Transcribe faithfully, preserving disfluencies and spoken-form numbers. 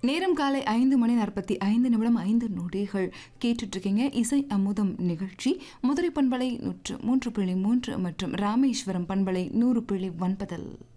நேரம் காலை ஐந்து மணி நாற்பத்தி ஐந்து நிமிடம் ஐந்து நொடிகள் கேட்டுட்டு இருக்கீங்க. இசை அமுதம் நிகழ்ச்சி மதுரை பண்பலை நூற்று மூன்று புள்ளி மூன்று மற்றும் ராமேஸ்வரம் பண்பலை நூறு புள்ளி ஒன்பதில்